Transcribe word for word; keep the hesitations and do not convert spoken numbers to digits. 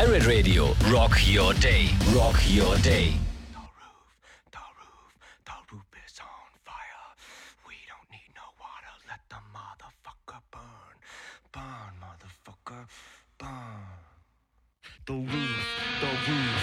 Pirate Radio. Rock your day. Rock your day. The roof, the roof, the roof is on fire. We don't need no water. Let the motherfucker burn. Burn, motherfucker, burn. The roof, the roof,